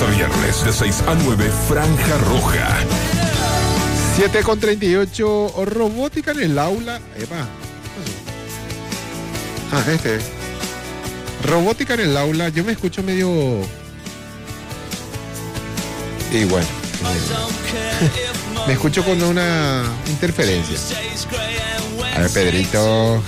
a viernes de 6 a 9, Franja Roja. 7:38, robótica en el aula. Epa. Robótica en el aula. Yo me escucho medio... Y bueno. Me escucho con una interferencia. A ver, Pedrito.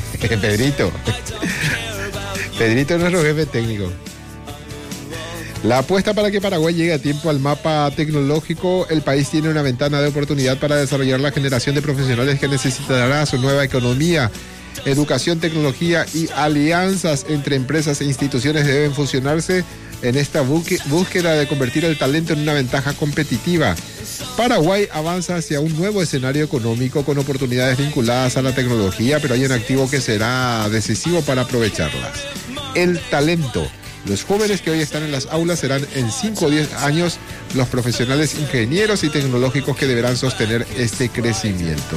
Pedrito es nuestro jefe técnico. La apuesta para que Paraguay llegue a tiempo al mapa tecnológico. El país tiene una ventana de oportunidad para desarrollar la generación de profesionales que necesitará su nueva economía. Educación, tecnología y alianzas entre empresas e instituciones deben fusionarse en esta búsqueda de convertir el talento en una ventaja competitiva. Paraguay avanza hacia un nuevo escenario económico con oportunidades vinculadas a la tecnología, pero hay un activo que será decisivo para aprovecharlas: el talento. Los jóvenes que hoy están en las aulas serán en 5 o 10 años los profesionales ingenieros y tecnológicos que deberán sostener este crecimiento.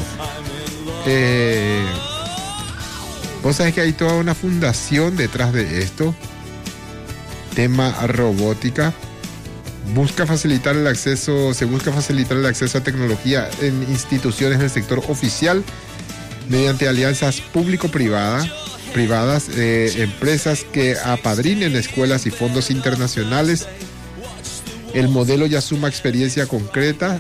Vos sabés que hay toda una fundación detrás de esto. Tema robótica. Se busca facilitar el acceso a tecnología en instituciones del sector oficial mediante alianzas público-privadas, empresas que apadrinen escuelas y fondos internacionales. El modelo ya suma experiencias concretas.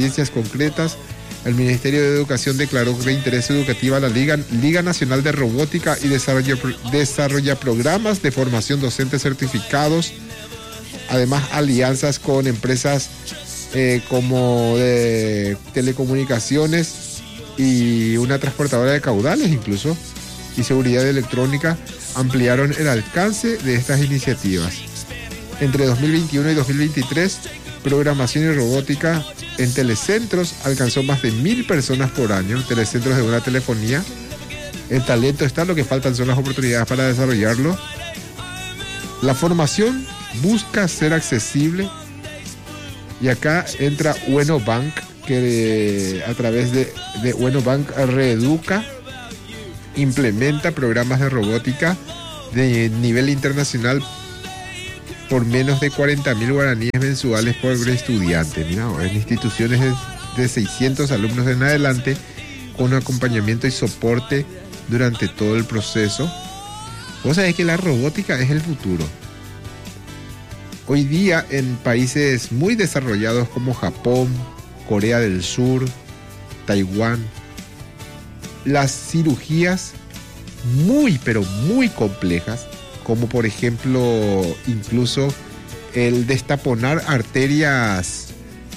El Ministerio de Educación declaró de interés educativo a la Liga Nacional de Robótica y desarrolla programas de formación docente certificados. Además, alianzas con empresas como de telecomunicaciones y una transportadora de caudales incluso, y seguridad electrónica, ampliaron el alcance de estas iniciativas. Entre 2021 y 2023, programación y robótica en telecentros alcanzó más de 1.000 personas por año, telecentros de una telefonía. El talento está, lo que faltan son las oportunidades para desarrollarlo. La formación busca ser accesible, y acá entra Bueno Bank, que a través de Bueno Bank reeduca, implementa programas de robótica de nivel internacional por menos de 40.000 guaraníes mensuales por estudiante. Mira, en instituciones de 600 alumnos en adelante, con acompañamiento y soporte durante todo el proceso. Vos sabés que la robótica es el futuro. Hoy día en países muy desarrollados como Japón, Corea del Sur, Taiwán, las cirugías muy pero muy complejas, como por ejemplo incluso el destaponar arterias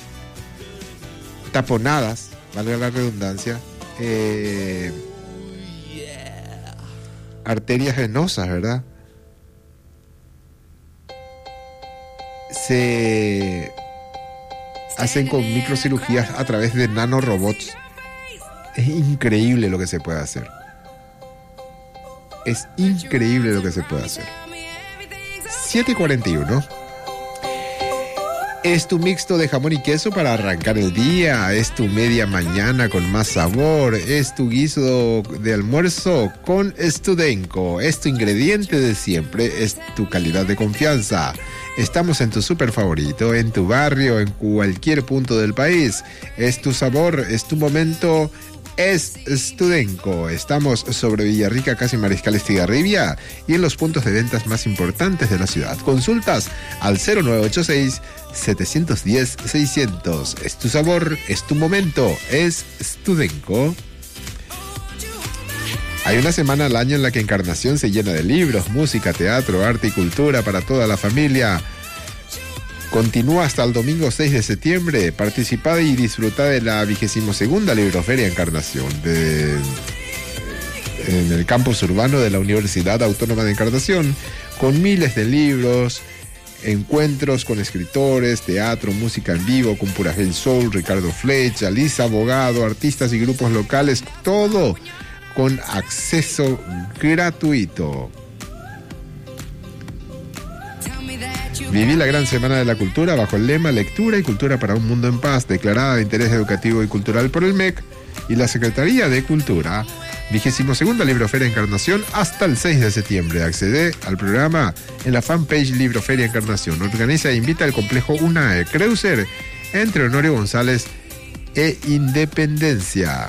taponadas, valga la redundancia, arterias venosas, ¿verdad? Se hacen con microcirugías a través de nanorobots. Es increíble lo que se puede hacer. Es increíble lo que se puede hacer. 7:41. Es tu mixto de jamón y queso para arrancar el día. Es tu media mañana con más sabor. Es tu guiso de almuerzo con Studenco. Es tu ingrediente de siempre. Es tu calidad de confianza. Estamos en tu súper favorito, en tu barrio, en cualquier punto del país. Es tu sabor, es tu momento. Es Studenco. Estamos sobre Villarrica, casi Mariscal Estigarribia, y en los puntos de ventas más importantes de la ciudad. Consultas al 0986-710-600. Es tu sabor, es tu momento. Es Studenco. Hay una semana al año en la que Encarnación se llena de libros, música, teatro, arte y cultura para toda la familia. Continúa hasta el domingo 6 de septiembre. Participa y disfruta de la 22ª Libroferia Encarnación en el campus urbano de la Universidad Autónoma de Encarnación, con miles de libros, encuentros con escritores, teatro, música en vivo, con Pura Gel Soul, Ricardo Flecha, Lisa Abogado, artistas y grupos locales, todo con acceso gratuito. Viví la gran semana de la cultura bajo el lema Lectura y Cultura para un Mundo en Paz, declarada de interés educativo y cultural por el MEC y la Secretaría de Cultura. 22ª Libroferia Encarnación hasta el 6 de septiembre. Accede al programa en la fanpage Libroferia Encarnación. Organiza e invita al complejo UNAE Creuser entre Honorio González e Independencia.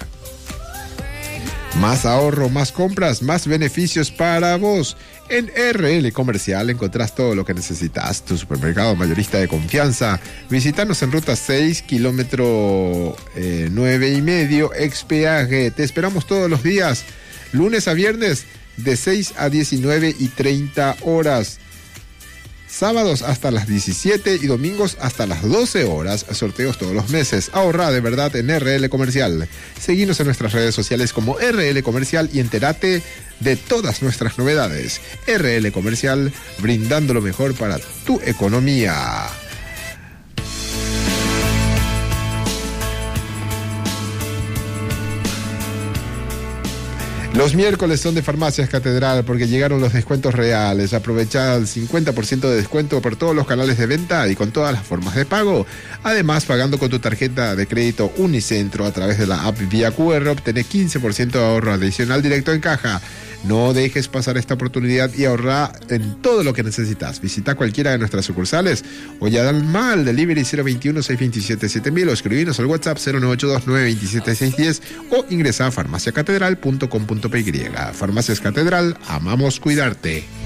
Más ahorro, más compras, más beneficios para vos. En RL Comercial encontrás todo lo que necesitas. Tu supermercado mayorista de confianza. Visítanos en ruta 6, kilómetro 9,5, expeaje. Te esperamos todos los días, lunes a viernes, de 6 a 19:30 horas. Sábados hasta las 17 y domingos hasta las 12 horas. Sorteos todos los meses. Ahorra de verdad en RL Comercial. Seguinos en nuestras redes sociales como RL Comercial y entérate de todas nuestras novedades. RL Comercial, brindando lo mejor para tu economía. Los miércoles son de Farmacias Catedral porque llegaron los descuentos reales. Aprovecha el 50% de descuento por todos los canales de venta y con todas las formas de pago. Además, pagando con tu tarjeta de crédito Unicentro a través de la app vía QR, obtenés 15% de ahorro adicional directo en caja. No dejes pasar esta oportunidad y ahorra en todo lo que necesitas. Visita cualquiera de nuestras sucursales o llama al delivery 021-627-7000 o escribinos al WhatsApp 0982-927-610 o ingresa a farmaciacatedral.com.py. Farmacias Catedral, amamos cuidarte.